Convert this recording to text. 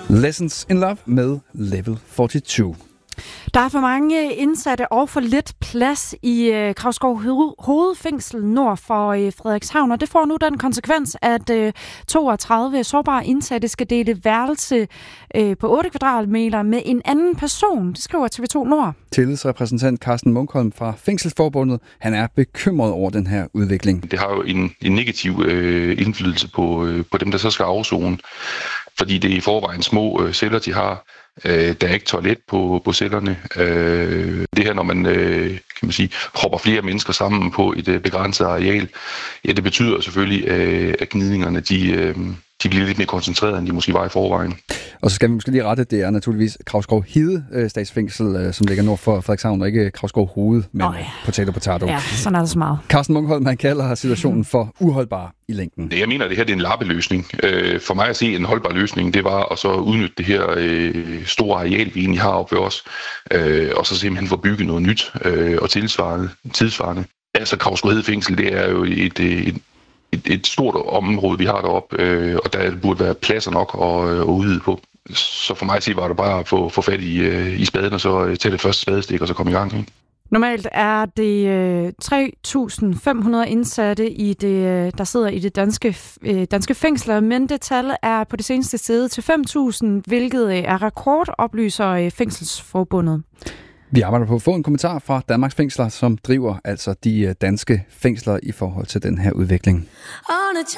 Lessons in Love med Level 42. Der er for mange indsatte og for lidt plads i Kravskov Hovedfængsel nord for Frederikshavn, og det får nu den konsekvens, at 32 sårbare indsatte skal dele værelse på 8 kvadratmeter med en anden person. Det skriver TV2 Nord. Tillidsrepræsentant Carsten Munkholm fra Fængselsforbundet, han er bekymret over den her udvikling. Det har jo en negativ indflydelse på dem, der så skal afzone, fordi det er i forvejen små celler, de har. Der er ikke toilet på cellerne. Det her, når man, kan man sige, propper flere mennesker sammen på et begrænset areal, ja, det betyder selvfølgelig, at gnidningerne de bliver lidt mere koncentreret, end de måske var i forvejen. Og så skal vi måske lige rette, det er naturligvis Kravskov Hede statsfængsel, som ligger nord for Frederikshavn, og ikke Kravskov Hoved, men potato. Ja, sådan er det så meget. Carsten Munkholm, han kalder situationen for uholdbar i længden. Jeg mener, at det her det er en lappeløsning. For mig at se en holdbar løsning, det var at så udnytte det her store areal, vi egentlig har oppe ved os, og så simpelthen få bygget noget nyt og tidsvarende. Altså Kravskov Hede fængsel, det er jo et stort område, vi har deroppe, og der burde være pladser nok at udvide på. Så for mig at se, var det bare at få fat i spaden, og så tage det første spadestik, og så komme i gang. Ikke? Normalt er det 3.500 indsatte, der sidder i det danske fængsler, men det tal er på det seneste steget til 5.000, hvilket er rekord, oplyser Fængselsforbundet. Vi arbejder på at få en kommentar fra Danmarks Fængsler, som driver altså de danske fængsler i forhold til den her udvikling.